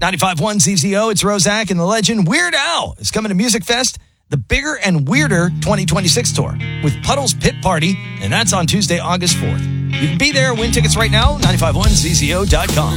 95.1 ZZO, it's Rozak and the legend Weird Al is coming to Music Fest, the Bigger and Weirder 2026 tour with Puddles Pit Party, and that's on Tuesday, August 4th. You can be there, win tickets right now, 951ZZO.com.